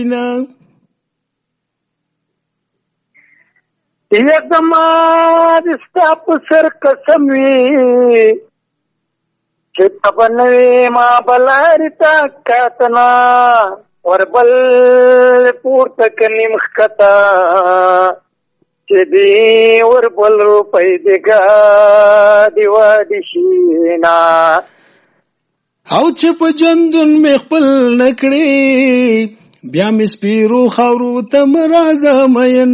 یکدما دستا په سر قسم وي چې تبنوي ما بلاری تا کاتنا وربل پورته کنیم خطا چې دی وربل روپی دیگا دیوا دیشینا او چې په ژوندون مې خپل نکړې بیا مې سپیرو خاورو ته مرازه مین